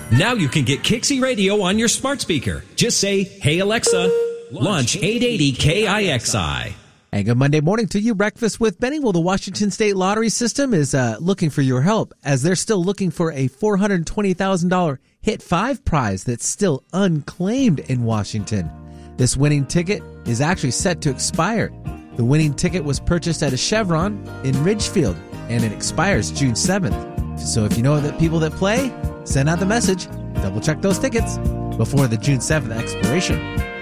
Now you can get Kixie Radio on your smart speaker. Just say, "Hey Alexa, launch 880 KIXI." Hey, good Monday morning to you. Breakfast with Benny. Well, the Washington State Lottery System is looking for your help, as they're still looking for a $420,000 Hit 5 prize that's still unclaimed in Washington. This winning ticket is actually set to expire. The winning ticket was purchased at a Chevron in Ridgefield, and it expires June 7th. So if you know that people that play, send out the message. Double check those tickets before the June 7th expiration.